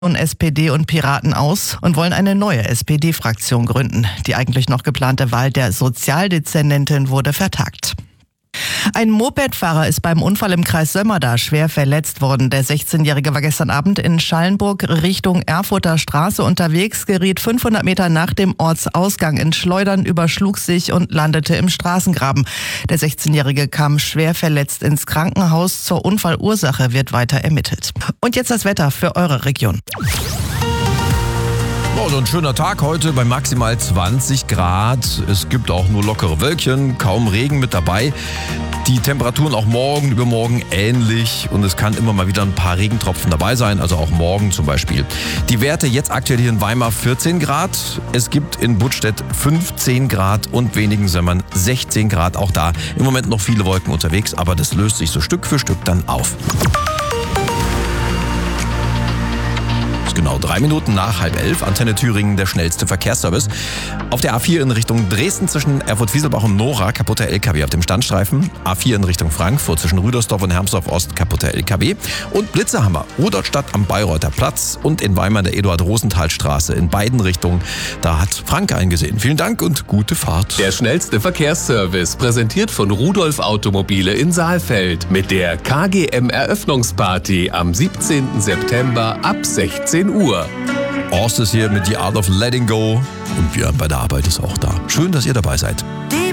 und SPD und Piraten aus und wollen eine neue SPD-Fraktion gründen. Die eigentlich noch geplante Wahl der Sozialdezernentin wurde vertagt. Ein Mopedfahrer ist beim Unfall im Kreis Sömmerda schwer verletzt worden. Der 16-Jährige war gestern Abend in Schallenburg Richtung Erfurter Straße unterwegs, geriet 500 Meter nach dem Ortsausgang ins Schleudern, überschlug sich und landete im Straßengraben. Der 16-Jährige kam schwer verletzt ins Krankenhaus. Zur Unfallursache wird weiter ermittelt. Und jetzt das Wetter für eure Region. Oh, so ein schöner Tag heute bei maximal 20 Grad. Es gibt auch nur lockere Wölkchen, kaum Regen mit dabei. Die Temperaturen auch morgen, übermorgen ähnlich und es kann immer mal wieder ein paar Regentropfen dabei sein, also auch morgen zum Beispiel. Die Werte jetzt aktuell hier in Weimar 14 Grad. Es gibt in Budstedt 15 Grad und wenigen Sömmern 16 Grad. Auch da im Moment noch viele Wolken unterwegs, aber das löst sich so Stück für Stück dann auf. Genau 3 Minuten nach 10:30, Antenne Thüringen, der schnellste Verkehrsservice. Auf der A4 in Richtung Dresden zwischen Erfurt-Wieselbach und Nora, kaputter LKW auf dem Standstreifen. A4 in Richtung Frankfurt zwischen Rüdersdorf und Hermsdorf-Ost, kaputter LKW. Und Blitze haben wir. Rudolstadt am Bayreuther Platz und in Weimar der Eduard-Rosenthal-Straße. In beiden Richtungen, da hat Frank eingesehen. Vielen Dank und gute Fahrt. Der schnellste Verkehrsservice, präsentiert von Rudolf Automobile in Saalfeld. Mit der KGM-Eröffnungsparty am 17. September ab 16 Uhr. Horst ist hier mit The Art of Letting Go und Björn bei der Arbeit ist auch da. Schön, dass ihr dabei seid.